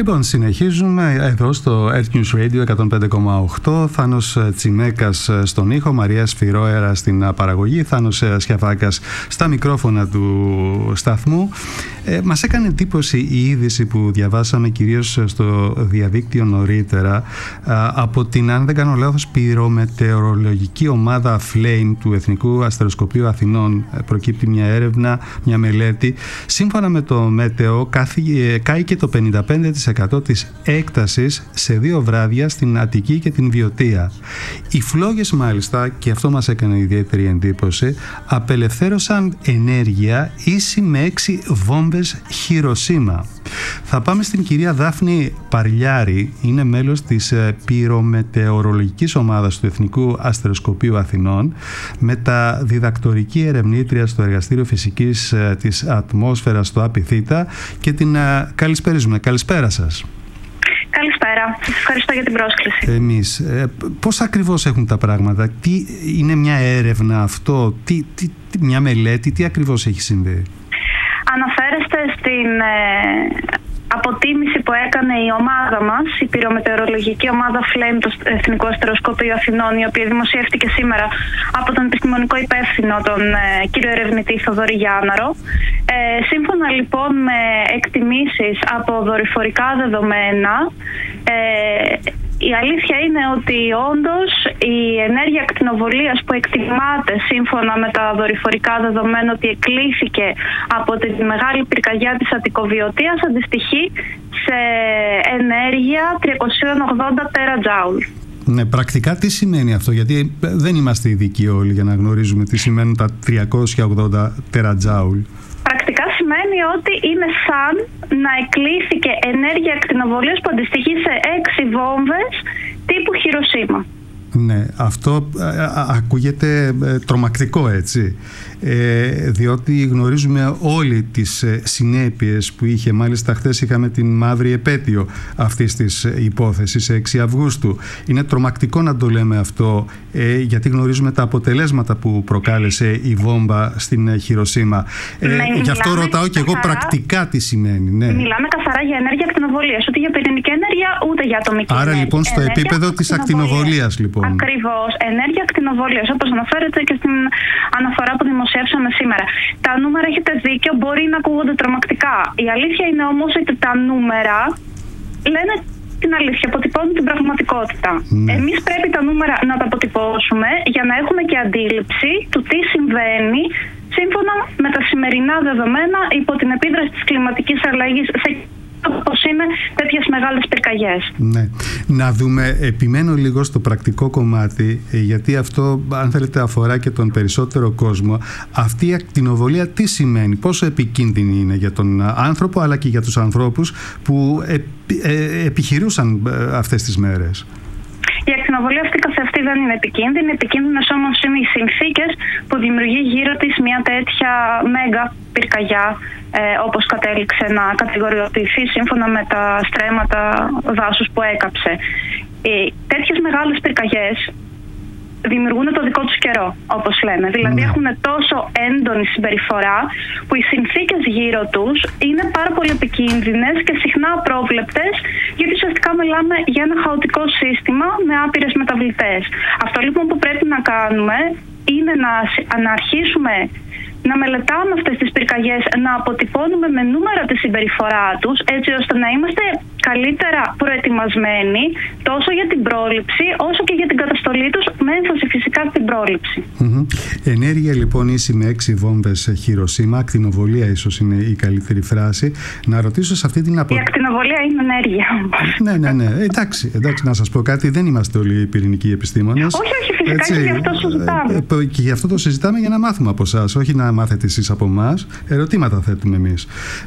Λοιπόν, συνεχίζουμε εδώ στο Earth News Radio 105,8. Θάνος Τσιμέκας στον ήχο, Μαρία Σφυρόερα στην παραγωγή, Θάνος Σιαφάκας στα μικρόφωνα του σταθμού. Μας έκανε εντύπωση η είδηση που διαβάσαμε κυρίως στο διαδίκτυο νωρίτερα από την, αν δεν κάνω λάθος, πυρομετεωρολογική ομάδα Flame του Εθνικού Αστεροσκοπείου Αθηνών. Προκύπτει μια έρευνα, μια μελέτη. Σύμφωνα με το Μέτεο, κάηκε το 55% της έκτασης σε 2 βράδια στην Αττική και την Βιωτία. Οι φλόγες μάλιστα, και αυτό μας έκανε ιδιαίτερη εντύπωση, απελευθέρωσαν ενέργεια ίση με 6 βόμβες Χιροσίμα. Θα πάμε στην κυρία Δάφνη Παρλιάρη, είναι μέλος της πυρομετεωρολογικής ομάδας του Εθνικού Αστεροσκοπείου Αθηνών, μεταδιδακτορική ερευνήτρια στο Εργαστήριο Φυσικής της Ατμόσφαιρας στο ΑΠΙΘΙΤΑ, και την καλησπέριζουμε. Καλησπέρα σας. Καλησπέρα. Σας ευχαριστώ για την πρόσκληση. Εμείς. Πώς ακριβώς έχουν τα πράγματα, τι είναι μια έρευνα αυτό, μια μελέτη, τι ακριβώς έχει συμβεί? Αναφέρεστε στην αποτίμηση που έκανε η ομάδα μας, η πυρομετεωρολογική ομάδα Flame του Εθνικού Αστεροσκοπείου Αθηνών, η οποία δημοσιεύτηκε σήμερα από τον επιστημονικό υπεύθυνο, τον κύριο ερευνητή Θοδωρή Γιάνναρο. Σύμφωνα λοιπόν με εκτιμήσεις από δορυφορικά δεδομένα, η αλήθεια είναι ότι όντως η ενέργεια ακτινοβολίας που εκτιμάται σύμφωνα με τα δορυφορικά δεδομένα ότι εκλήθηκε από τη μεγάλη πυρκαγιά της Αττικοβιωτίας αντιστοιχεί σε ενέργεια 380 τερατζάουλ. Ναι, πρακτικά τι σημαίνει αυτό, γιατί δεν είμαστε ειδικοί όλοι για να γνωρίζουμε τι σημαίνουν τα 380 τερατζάουλ. Πρακτικά σημαίνει ότι είναι σαν να εκλήθηκε ενέργεια ακτινοβολίας που αντιστοιχεί σε 6 βόμβες τύπου Χιροσίμα. Ναι, αυτό ακούγεται τρομακτικό, έτσι, διότι γνωρίζουμε όλοι τις συνέπειες που είχε. Μάλιστα χθες είχαμε την μαύρη επέτειο αυτής της υπόθεσης, 6 Αυγούστου. Είναι τρομακτικό να το λέμε αυτό, γιατί γνωρίζουμε τα αποτελέσματα που προκάλεσε η βόμβα στην Χιροσίμα. Γι' αυτό ρωτάω και εγώ πρακτικά τι σημαίνει. Ναι. Μιλάμε καθαρά για ενέργεια ακτινοβολίας, ούτε για πυρηνική ενέργεια, ούτε για ατομική ενέργεια. Άρα λοιπόν στο επίπεδο της ακτινοβολίας, λοιπόν. Ακριβώς, ενέργεια ακτινοβολίας, όπως αναφέρεται και στην αναφορά που δημοσιεύσαμε σήμερα. Τα νούμερα, έχετε δίκιο, μπορεί να ακούγονται τρομακτικά. Η αλήθεια είναι όμως ότι τα νούμερα λένε την αλήθεια, αποτυπώνουν την πραγματικότητα. Ναι. Εμείς πρέπει τα νούμερα να τα αποτυπώσουμε για να έχουμε και αντίληψη του τι συμβαίνει σύμφωνα με τα σημερινά δεδομένα υπό την επίδραση της κλιματικής αλλαγής, όπως είναι τέτοιες μεγάλες πυρκαγιές. Ναι. Να δούμε, επιμένω λίγο στο πρακτικό κομμάτι, γιατί αυτό, αν θέλετε, αφορά και τον περισσότερο κόσμο. Αυτή η ακτινοβολία τι σημαίνει, πόσο επικίνδυνη είναι για τον άνθρωπο, αλλά και για τους ανθρώπους που επιχειρούσαν αυτές τις μέρες? Η ακτινοβολία αυτή καθ' αυτή δεν είναι επικίνδυνη. Επικίνδυνες όμως είναι οι συνθήκες που δημιουργεί γύρω της μια τέτοια μέγα πυρκαγιά, όπως κατέληξε να κατηγοριοποιηθεί σύμφωνα με τα στρέμματα δάσους που έκαψε. Τέτοιες μεγάλες πυρκαγιές δημιουργούν το δικό τους καιρό, όπως λέμε. Δηλαδή έχουν τόσο έντονη συμπεριφορά που οι συνθήκες γύρω τους είναι πάρα πολύ επικίνδυνες και συχνά απρόβλεπτες, γιατί ουσιαστικά μιλάμε για ένα χαοτικό σύστημα με άπειρες μεταβλητές. Αυτό λοιπόν που πρέπει να κάνουμε είναι να αρχίσουμε να μελετάμε αυτές τις πυρκαγιές, να αποτυπώνουμε με νούμερα τη συμπεριφορά τους, έτσι ώστε να είμαστε καλύτερα προετοιμασμένοι τόσο για την πρόληψη όσο και για την καταστολή τους, με έμφαση φυσικά στην πρόληψη. Ενέργεια λοιπόν ίση με 6 βόμβες Χιροσίμα, ακτινοβολία ίσως είναι η καλύτερη φράση. Να ρωτήσω σε αυτή την Η ακτινοβολία είναι ενέργεια. Ναι. Εντάξει, να σας πω κάτι, δεν είμαστε όλοι πυρηνικοί επιστήμονες. Όχι, φυσικά, έτσι, και γι' αυτό συζητάμε. Και γι' αυτό το συζητάμε, για να μάθουμε από εσάς, όχι να μάθετε εσείς από εμάς. Ερωτήματα θέτουμε εμείς.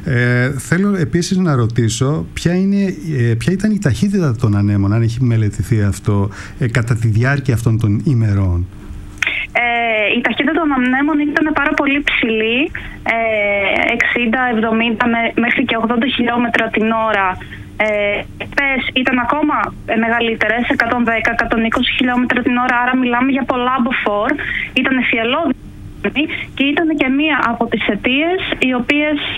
Θέλω επίσης να ρωτήσω ποια ήταν η ταχύτητα των ανέμων, αν έχει μελετηθεί αυτό, κατά τη διάρκεια αυτών των ημερών. Η ταχύτητα των ανέμων ήταν πάρα πολύ ψηλή, 60-70 μέχρι και 80 χιλιόμετρα την ώρα. Ήταν ακόμα μεγαλύτερες, 110-120 χιλιόμετρα την ώρα, άρα μιλάμε για πολλά μποφόρ. Ήταν φιελώδη και ήταν και μία από τις αιτίες οι οποίες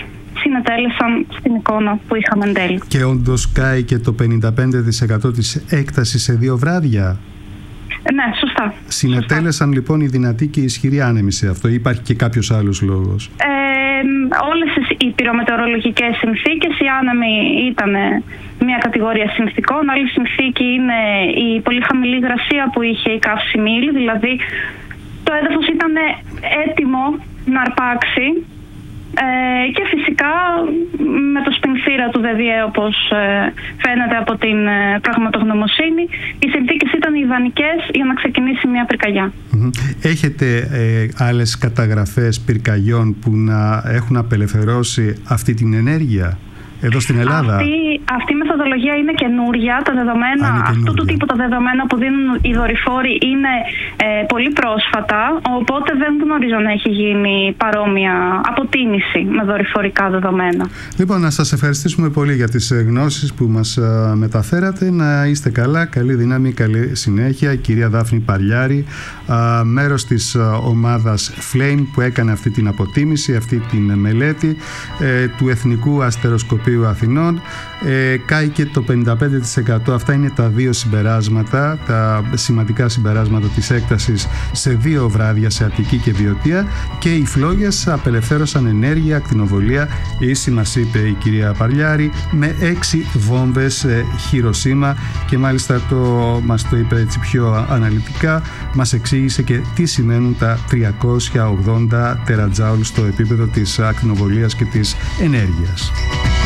συνετέλεσαν στην εικόνα που είχαμε εν τέλει. Και όντως κάηκε το 55% της έκτασης σε 2 βράδια. Ναι, σωστά. Συνετέλεσαν λοιπόν οι δυνατοί και οι ισχυροί άνεμοι σε αυτό, ή υπάρχει και κάποιος άλλος λόγος? Όλες οι πυρομετεωρολογικές συνθήκες, οι άνεμοι ήταν μια κατηγορία συνθήκων. Άλλη συνθήκη είναι η πολύ χαμηλή υγρασία που είχε η καύσιμη ύλη, δηλαδή το έδαφος ήταν έτοιμο να αρπάξει. Και φυσικά με το σπινθήρα του ΔΔΕ, όπως φαίνεται από την πραγματογνωμοσύνη, οι συνθήκες ήταν ιδανικές για να ξεκινήσει μια πυρκαγιά. Έχετε άλλες καταγραφές πυρκαγιών που να έχουν απελευθερώσει αυτή την ενέργεια εδώ στην Ελλάδα? Αυτή η μεθοδολογία είναι καινούρια. Τα δεδομένα, αυτού του τύπου τα δεδομένα που δίνουν οι δορυφόροι είναι πολύ πρόσφατα, οπότε δεν γνωρίζω να έχει γίνει παρόμοια αποτίμηση με δορυφορικά δεδομένα. Λοιπόν, να σας ευχαριστήσουμε πολύ για τις γνώσεις που μας μεταφέρατε. Να είστε καλά, καλή δύναμη, καλή συνέχεια. Κυρία Δάφνη Παρλιάρη, μέρος της ομάδας Flame που έκανε αυτή την αποτίμηση, αυτή την μελέτη του Εθνικού Αστεροσκοπείου Αθηνών. Κάηκε το 55%. Αυτά είναι τα 2 συμπεράσματα, τα σημαντικά συμπεράσματα της έκτασης σε 2 βράδια σε Αττική και Βιωτία, και οι φλόγες απελευθέρωσαν ενέργεια, ακτινοβολία, ίση μας είπε η κυρία Παρλιάρη, με 6 βόμβες Χιροσίμα, και μάλιστα μας το είπε έτσι πιο αναλυτικά, μας εξήγησε και τι σημαίνουν τα 380 τερατζάουλ στο επίπεδο της ακτινοβολίας και της ενέργειας.